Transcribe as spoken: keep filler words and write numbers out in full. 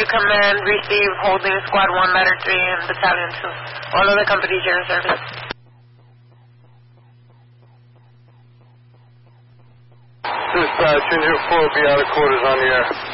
command, receive, holding squad one, ladder three, and battalion two. All other companies are in service. Dispatch, Engine four will be out of quarters on the air.